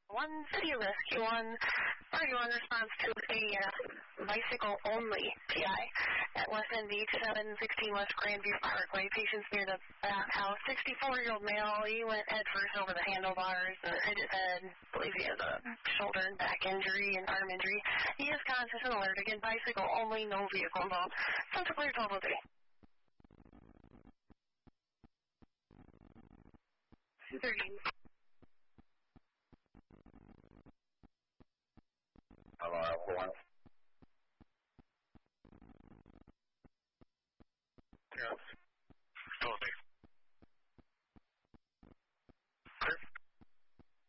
City Rescue 131 response to a bicycle-only PI at West End Beach, 716 West Grandview Parkway. Patients near the bathhouse. 64-year-old male. He went head first over the handlebars and hit his head. I believe he has a shoulder and back injury and arm injury. He is conscious and alert. Again, bicycle-only, no vehicle involved. Central clear 1203. 230. Hello, everyone. Yes.